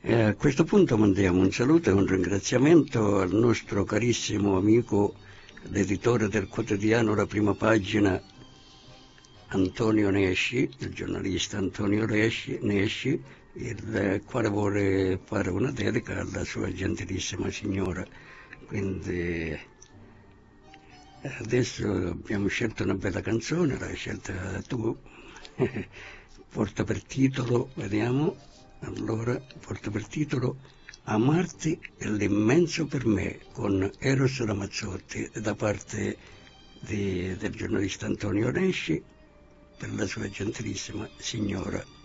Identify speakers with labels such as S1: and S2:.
S1: A questo punto mandiamo un saluto e un ringraziamento al nostro carissimo amico, l'editore del quotidiano La Prima Pagina, Antonio Nesci, il giornalista Antonio Nesci, il quale vuole fare una dedica alla sua gentilissima signora. Quindi adesso abbiamo scelto una bella canzone, l'hai scelta tu, porta per titolo, vediamo, allora, porta per titolo Amarti è l'immenso per me, con Eros Ramazzotti, da parte del giornalista Antonio Nesci, per la sua gentilissima signora.